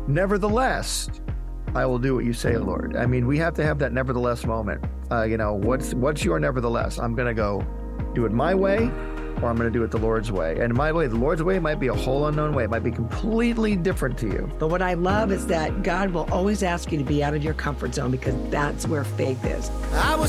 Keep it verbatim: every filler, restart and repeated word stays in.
Nevertheless, I will do what you say, Lord. I mean, we have to have that nevertheless moment. Uh, you know, what's what's your nevertheless? I'm going to go do it my way, or I'm going to do it the Lord's way. And my way, the Lord's way might be a whole unknown way. It might be completely different to you. But what I love is that God will always ask you to be out of your comfort zone, because that's where faith is. I was